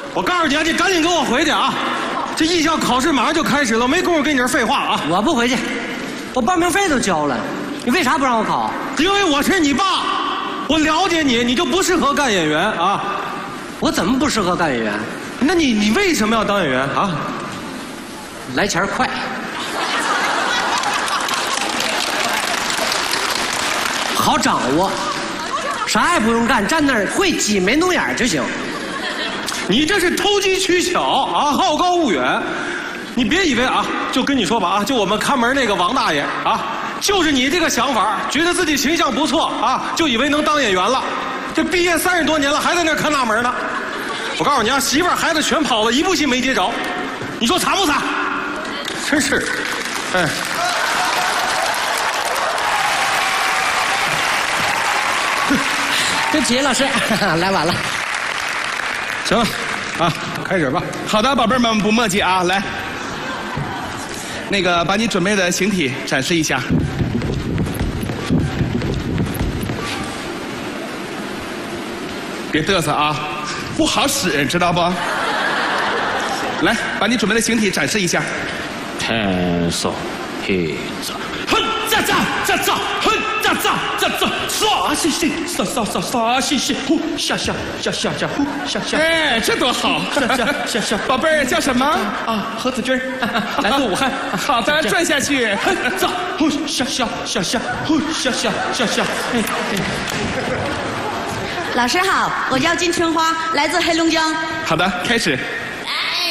我告诉你啊，你赶紧给我回去啊！这艺校考试马上就开始了，没工夫跟你这废话啊！ 我不回去，我报名费都交了，你为啥不让我考？ 因为我是你爸，我了解你，你就不适合干演员啊！ 我怎么不适合干演员？ 那你为什么要当演员啊？ 来钱快。好掌握，啥也不用干，站那儿会挤眉弄眼就行。 你这是投机取巧啊，好高骛远。你别以为啊，就跟你说吧啊，就我们看门那个王大爷啊，就是你这个想法，觉得自己形象不错啊，就以为能当演员了。这毕业30多年了，还在那看大门呢。我告诉你啊，媳妇儿孩子全跑了，一部戏没接着，你说惨不惨？真是，哎。 对不起，老师，来晚了。 行了，啊，开始吧。 好的，宝贝们不墨迹啊，来，那个把你准备的形体展示一下。别嘚瑟啊，不好使，知道不？来，把你准备的形体展示一下。 天手黑子，哼咋咋咋咋，哼咋咋咋咋，啥西西，啥西西，呼下下下下下呼下下。 哎，这多好！ 下下， 宝贝儿叫什么？ 啊，何子君，来自武汉。 好的，转下去。 哼咋，呼下下下下，呼下下下下。哎哎。 老师好，我叫金春花，来自黑龙江。 好的，开始。